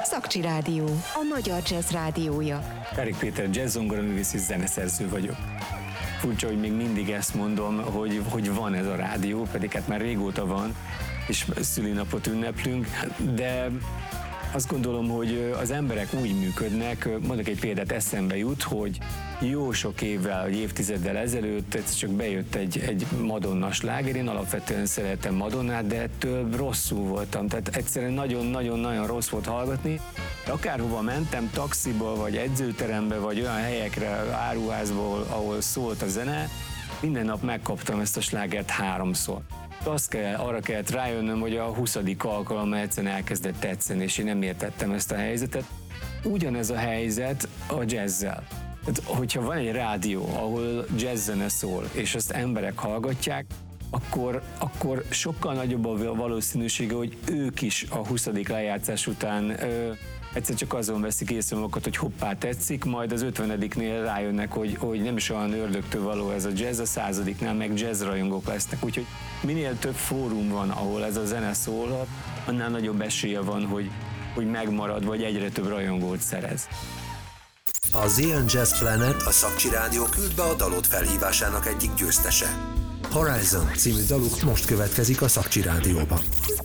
Szakcsi Rádió, a magyar jazz rádiója. Erik Péter jazz-zongoraművész és zeneszerző vagyok. Furcsa, hogy még mindig ezt mondom, hogy van ez a rádió, pedig hát már régóta van, és szülinapot ünneplünk, de azt gondolom, hogy az emberek úgy működnek, mondok egy példát, eszembe jut, hogy jó sok évvel, vagy évtizeddel ezelőtt csak bejött egy Madonna sláger, én alapvetően szeretem Madonnát, de ettől rosszul voltam, tehát egyszerűen nagyon-nagyon rossz volt hallgatni. Akárhova mentem, taxiba, vagy edzőterembe, vagy olyan helyekre, áruházból, ahol szólt a zene, minden nap megkaptam ezt a slágert 3-szor. Arra kellett rájönnöm, hogy a 20. alkalommal egyszerűen elkezdett tetszeni, és én nem értettem ezt a helyzetet. Ugyanez a helyzet a jazzzel. Tehát, hogyha van egy rádió, ahol jazzzene szól, és azt emberek hallgatják, akkor sokkal nagyobb a valószínűsége, hogy ők is a 20. lejátszás után egyszer csak azon veszik észre magukat, hogy hoppá tetszik, majd az 50-nél rájönnek, hogy nem is olyan ördögtől való ez a jazz, a 100-nál meg jazzrajongók lesznek. Úgyhogy minél több fórum van, ahol ez a zene szólhat, annál nagyobb esélye van, hogy megmarad, vagy egyre több rajongót szerez. A ZN Jazz Planet, a Szakcsi Rádió küld be a dalot felhívásának egyik győztese. Horizon című daluk most következik a Szakcsi Rádióban.